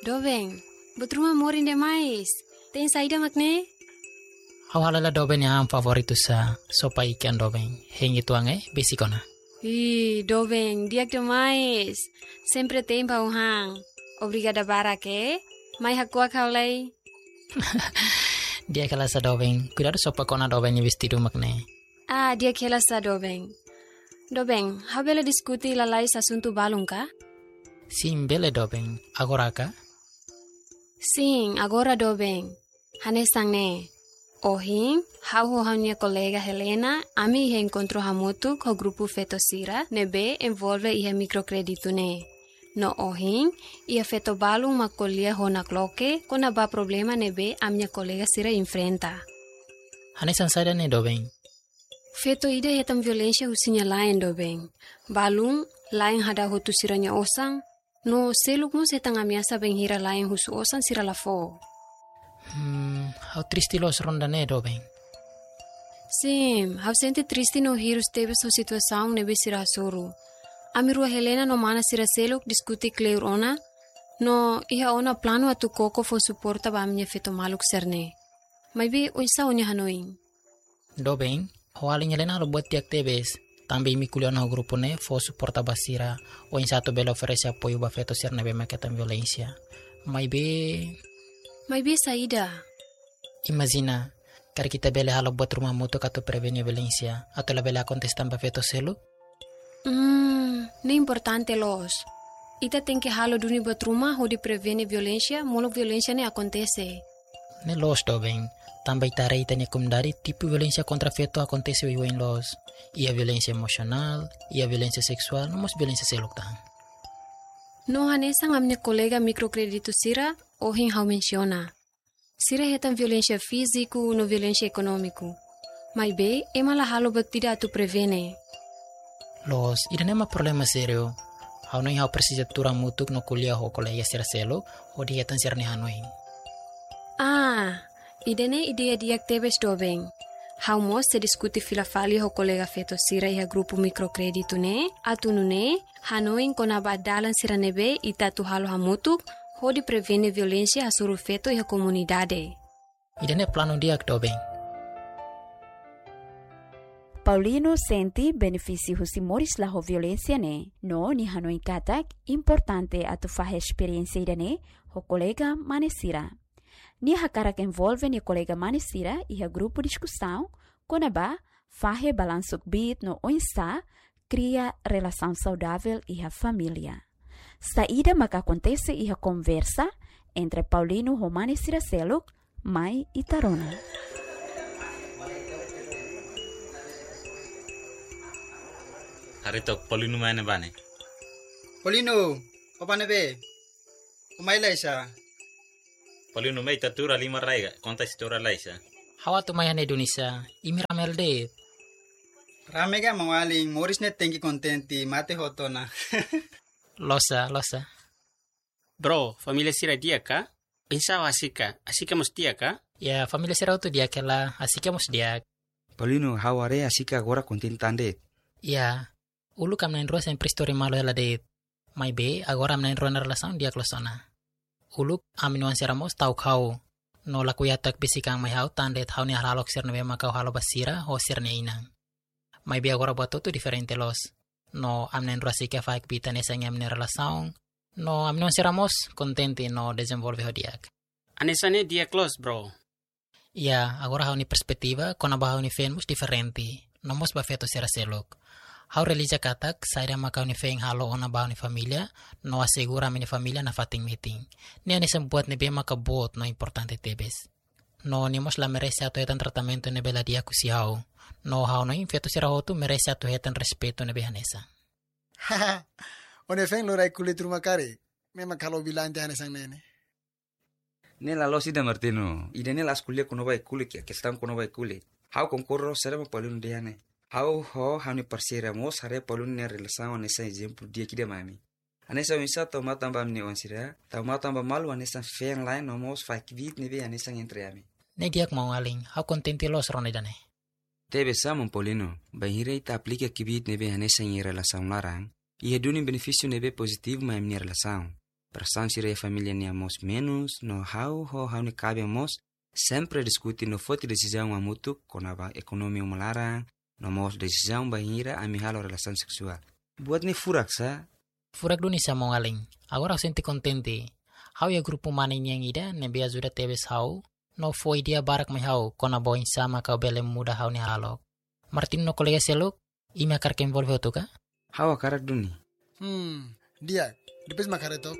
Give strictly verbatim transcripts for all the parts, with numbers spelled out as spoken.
Dobeng, buat rumah morin demais. Tem saída makne? Awalala Dobeng yang favoritu sa sopa ikan Dobeng. Hengi tuange besikona. Ih, Dobeng, diak demais. Sempre tem pauhang. Obrigada barake. Mai hakua kaulai. Dia kala sa Dobeng. Cuidado sopa kona Dobeng ni vestido makne. Ah, dia kela sa Dobeng. Dobeng, habela diskuti lalai asunto balung ka? Sim, bele Dobeng. Agora ka? Sim, agora Dobeng. Hanesang ne. Ohing, hau ho minha colega Helena, ami ihe encontro hamutu ko grupo Fetosira, nebe envolve ihe microcredito ne. No ohing, ia feto balung makolia ho na kloke, kona ba problema nebe a minha colega Sira enfrenta. Hanesan sada ne Dobeng. Feto ide hetam violência husinya lain Dobeng. Balung, lain hada hutu siranya osang, no seluk mo setang amiasa benghira lain husu osang sira lafo. Hmm, how triste los ronda ne Dobeng. Sim, hau sente triste no hirus tebe so situação nebe sira suru. Amirua Helena no mana sira seluk diskuti kleur ona, no iha ona plano atu koko fo suporta ba minha feto maluk serne. Mai be oisa onya hanoing. Dobeng, hoaling Helena lo buat tiak tebes. Tambi mi kuliah no grupo ne fo suporta basira. O insato belo oferece apoio ba feto serne be maketan violencia. Mai be... Mai be saída. Imagina, kar kita bele halo buat rumah mutu kato prevenir violencia. Atau la bele contestan ba feto selu? Hmm, ne importante los. Ita tem que halo duni buat rumah ho di prevenir violencia, molo violencia ne acontece. Ne los Dobeng. Também tarei tanya kumdari tipo violencia contra feto acontece o em los. Ia violencia emocional, ia violencia sexual, não mos violencia seluktan. No hanesang a minha colega microcredito Sira, ohin hau menciona. Sira hetam violencia físico no violencia econômico. Mai be, ema la halo batida tu prevene. Los, ida nema problema serio. Hau no hau precisa tura mutuk no kuliah ho colega sira selo, o di hetan sirne hanoin. Ah, idene ideia diak tebes Dobeng. Hau mos se diskuti filafali ho colega feto Sira iha grupo microcredito ne, atunu ne, hanoin kona badalan sira nebe ita tu halo hamutuk, ho di prevene violencia hasuru feto iha comunidade. Idene plano diak Dobeng. Paulino senti benefício husimores la ho violência ne, no ni hanoi katak importante atu fahe experiência idane ho colega manesira. Ni hakarak envolve ni colega manesira e a grupo discussão, konaba fahe balansuk bit no oinsa, cria relação saudável e a família. Saída maka acontece e a conversa entre Paulino ho manesira seluk, mai e tarona. Harito Paulino mana bane? Paulino, apa nebe? Umay laisa. Paulino may tatura lima raiga, konta istora laisa. Hawa tu mayan Indonesia, imi ramel de. Rame ga mawaling, moris net tengi kontenti, mate hoto na. Losa, losa. Bro, familia Sira dia ka? Insa asika, asika mus dia ka? Ya, familia Sira tu dia kela, asika mus dia. Paulino, haware asika agora kontentande. Ya, ulu kam nain roa sempre story malo ela de. Mai be, agora am nain roa na relação dia klosona. Uluk aminuan siramos tau kau. No laku yatak bisikang may hau tandet hau ni halalok sir nebe makau halo basira o sir ni inang. May bi agora buat tu diferente los. No amnen rasika faik bita nesang amne relação. No aminuan siramos contente no desenvolve hodiak. Anesane dia close bro. Ya, agora hau ni perspektiva kona ba hau ni fenmus diferente. Nomos ba feto sira selok. Hau relija katak, saira makau ni feng halo ona bau ni familia, no asegura mini familia na fating meeting. Ni ani sembuat ni be makabot no importante tebes. No ni mos la merece ato hetan tratamento ni bela dia kusi hau. No hau no infeto sira hotu merece ato hetan respeto ni behanesa. Haha, one feng lorai kulit rumah kare. Memang kalau bilang jangan sang nene. Nela lo sida Martino, ida nela askulia kuno bai kulit ya, kestam kuno bai kulit. Hau konkurro serba Paulino diane. Hau ho hau ni parsira mos hare Paulino ne relação nessa exemplo dia kida mami. Anessa misa to matamba ni onsira, ta matamba malu anessa feng lain no mos fakvit ni be anessa entre ami. Ne diak mau aling, hau kontenti los rone dane. Tebe samon Paulino, bahire ita aplica kibit ne be anessa ni relação larang, e eduni benefício ne be positivo ma ni relação. Pressão sira e família nia mos menos, no how ho how ni cabe mos, sempre discutir no forte decisão a mutu, com a economia melarang, no mos decisão bahira a mihalo relação sexual. Buat ni furak sa? Furak duni sa mo aling. Agora senti contente. How ya grupo maning yang ida nebe ajuda tebes how, no foi dia barak mai how, kona boin sama kau bele muda how ni halok. Martin no kolega seluk, ime akar ke envolve tu ka? How akarak duni? Hmm, dia, depois makaretok.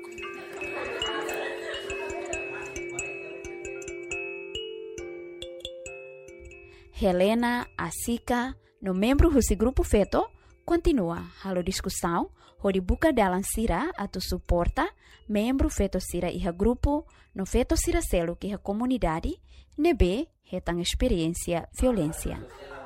Helena, Asika, no membro desse grupo feto, continua a discussão, onde buka dalam sira atau suporta membro feto sira iha grupo, no feto sira selo que a comunidade, nebe retang experiência violência.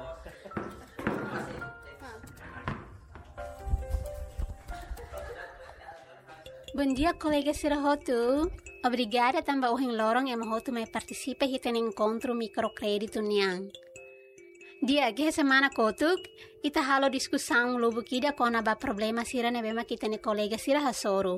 Bom dia, colega Sirahotu. Obrigada também ao Lorong e Mahotu me participa e tem encontro microcrédito niang. Dia que semana kotuk, ita halo discussão lobo kida kona ba problema sira nebema kita ne colega sira hasoro.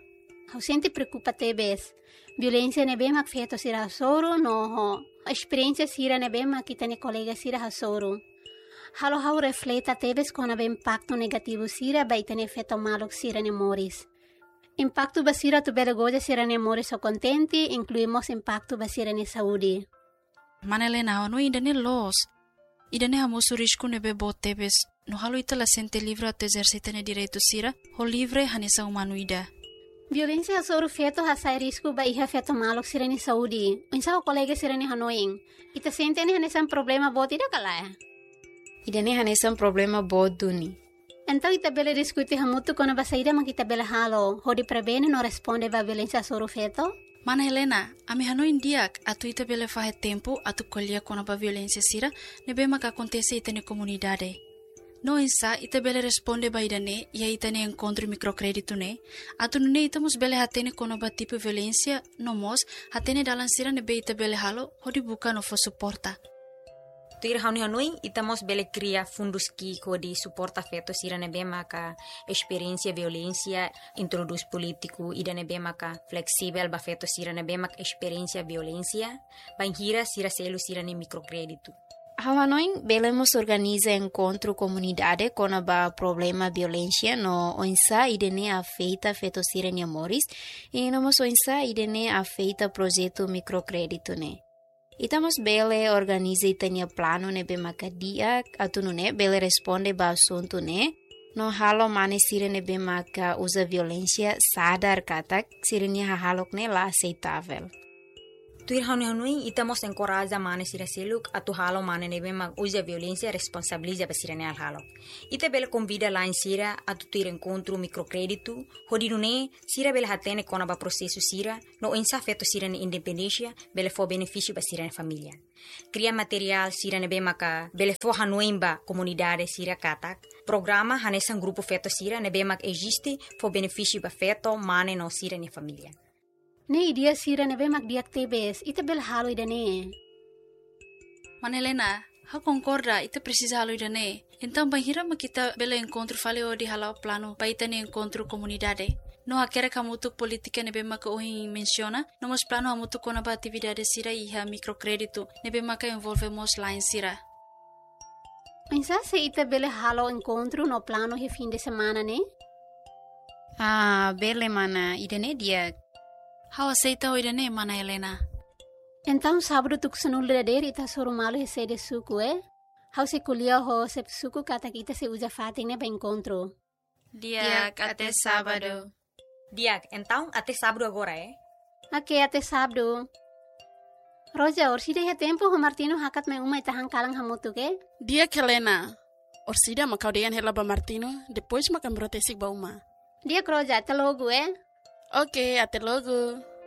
Hau sente preocupa tebes. Violência nebema feto sira hasoro no ho. Experiência sira nebema kita ne colega sira hasoro. Halo hau refleta tebes kona ba impacto negativo sira ba ita ne feto malok sira ne moris. Impacto basira tu bela goja sira ne moris o contenti, incluímos impacto basira ne saúde. Manelena, no ainda ne los. Idane hamosu risco nebe botebes, no halo ita la sente livre a exercita ne direito sira, ho livre hanesa humanuida. Violência hasoro feto hasai risco ba iha feto malok sira ne saúde. Unsa o colega sira ne hanoing. Ita sente ne hanesa problema bot ida kalaya. Idane hanesa problema bot duni. Então ita bela discuti hamutu kono ba saída man kita bela halo, ho di prebene no responde ba violência hasoro feto. Mana Helena, ami hano indiak atu ita bele fahe tempo atu kolia kona ba violência sira nebe maka acontece ita ne comunidade. No insa ita bele responde ba idane ia ita ne encontro microcrédito ne atu nune ita mos bele hatene kona ba tipo violência no mos hatene dalan sira nebe ita bele halo hodi buka no fo suporta. Tuir hauni hanui ita mos bele cria fundos ki di suporta feto sira nebe maka experiência violência introduz político ida nebe maka flexível ba feto sira nebe maka experiência violência banhira sira selo sira ne microcrédito. Hanoi belemos organiza encontro comunidade com a problema violência no onsa idene afeita feto sira ne amores e no mos onsa idene afeita projeto microcrédito ne. Itamos bele organiza itania plano nebe makadia atunu ne bele responde ba assunto ne no halo mane sira nebe maka usa violência sadar katak sirnya halok ne la aceitável. Tuir hanu hanui itamos encoraja mane sira seluk atu halo mane nebe mak usa violência responsabiliza ba sira ne al halo. Ita bele convida lá em sira atu tuir encontro microcrédito hodinu ne sira bele hatene kona ba processo sira no insa feto sira ne independência bele fo benefício ba sira ne família. Cria material sira nebe maka bele fo hanui ba comunidade sira katak. Programa hanesan grupo feto sira nebe mak existe fo benefício ba feto mane no sira ne família. Ne idia sira nebe mak diak tebes, ita bel halo idane. Manelena, ha concorda, ita precisa halo idane. Então banhira ma kita bela encontro fale o di halau plano pa ita ne encontro comunidade. No akere kamutuk politika nebe maka ohin menciona, nomos plano amutuk kona ba atividade sira iha microcrédito, nebe maka envolve mos line sira. Pensa se ita bela halo encontro no plano he fim de semana ne? Ah, bele mana, idane dia. How aceita o idane, mana Helena? Então sábado tu kusanul dader ita soro malo he de suku eh? How se kulia ho se suku kata kita se usa fating ne ba encontro. Diak até sábado. Diak, então até sábado agora eh? Ok, até sábado. Roja, orsida he tempo ho Martino hakat me uma ita hangkalang hamutu ke? Diak Helena. Orsida makau dean hela ba Martino, depois makam brotesik ba uma. Diak Roja, até logo eh? Ok, até logo.